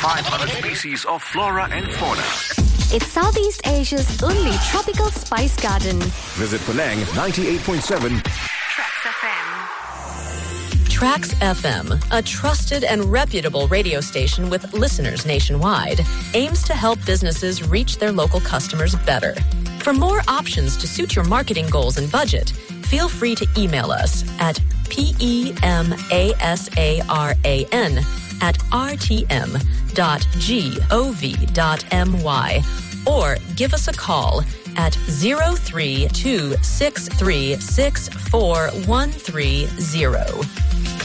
500 species of flora and fauna. It's Southeast Asia's only tropical spice garden. Visit Penang 98.7 Tracks FM. Tracks FM, a trusted and reputable radio station with listeners nationwide, aims to help businesses reach their local customers better. For more options to suit your marketing goals and budget, feel free to email us at pemasaran@rtm.gov.my or give us a call at 03263644130.